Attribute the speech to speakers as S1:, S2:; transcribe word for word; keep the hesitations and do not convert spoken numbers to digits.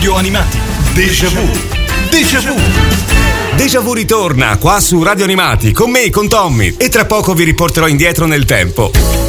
S1: Radio Animati. Déjà vu. Déjà vu.
S2: Déjà vu ritorna qua su Radio Animati con me, con Tommy, e tra poco vi riporterò indietro nel tempo.